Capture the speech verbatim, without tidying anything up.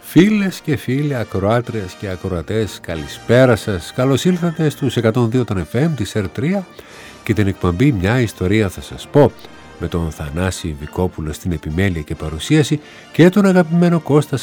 Φίλες και φίλοι, ακροάτριες και ακροατές, καλησπέρα σας. Καλώς ήλθατε στους εκατόν δύο των εφ εμ της αρ τρία και την εκπομπή «Μια ιστορία θα σας πω» με τον Θανάση Βικόπουλο στην επιμέλεια και παρουσίαση και τον αγαπημένο Κώστα